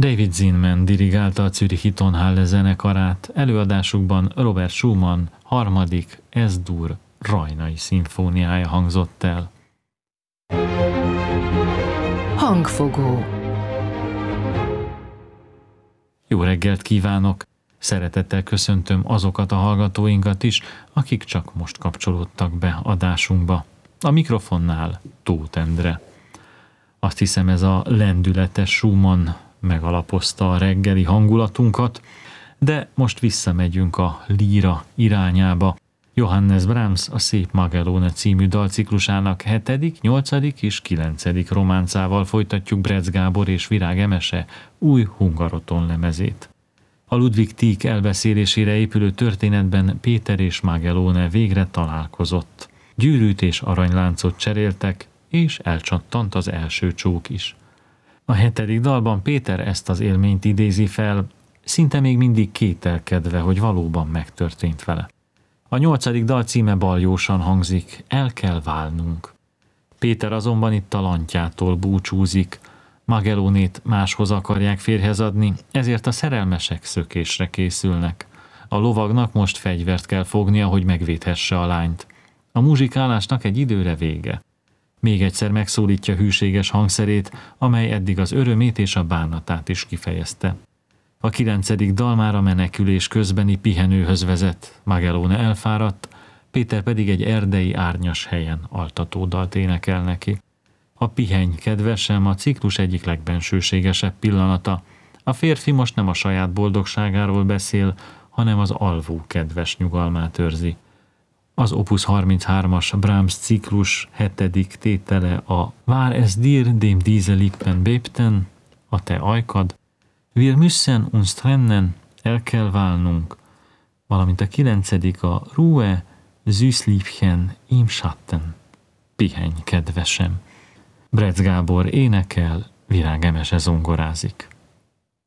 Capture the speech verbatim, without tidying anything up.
David Zinman dirigálta a zürichi Tonhalle zenekarát, előadásukban Robert Schumann harmadik Es-dur rajnai szimfóniája hangzott el. Hangfogó. Jó reggelt kívánok! Szeretettel köszöntöm azokat a hallgatóinkat is, akik csak most kapcsolódtak be adásunkba. A mikrofonnál Tóth Endre. Azt hiszem, ez a lendületes Schumann megalapozta a reggeli hangulatunkat, de most visszamegyünk a líra irányába. Johannes Brahms a Szép Magellóne című dalciklusának hetedik, nyolcadik és kilencedik románcával folytatjuk Brecz Gábor és Virág Emese új Hungaroton lemezét. A Ludwig Tieck elbeszélésére épülő történetben Péter és Magellóne végre találkozott. Gyűrűt és aranyláncot cseréltek, és elcsattant az első csók is. A hetedik dalban Péter ezt az élményt idézi fel, szinte még mindig kételkedve, hogy valóban megtörtént vele. A nyolcadik dal címe baljósan hangzik, El kell válnunk. Péter azonban itt a lantjától búcsúzik, Magellónét máshoz akarják férjhez adni, ezért a szerelmesek szökésre készülnek. A lovagnak most fegyvert kell fognia, hogy megvédhesse a lányt. A muzsikálásnak egy időre vége. Még egyszer megszólítja hűséges hangszerét, amely eddig az örömét és a bánatát is kifejezte. A kilencedik dal már a menekülés közbeni pihenőhöz vezet, Magellóne elfáradt, Péter pedig egy erdei árnyas helyen altató dalt énekel neki. A piheny, kedvesem, a ciklus egyik legbensőségesebb pillanata. A férfi most nem a saját boldogságáról beszél, hanem az alvó kedves nyugalmát őrzi. Az Opus harminchármas Brahms ciklus hetedik tétele a War es dir dem diese Lippen bebten, a te ajkad, Wir müssen uns trennen, el kell válnunk, valamint a kilencedik a Ruhe, Süßliebchen im Schatten, pihenj kedvesem. Brecz Gábor énekel, Virág Emese zongorázik.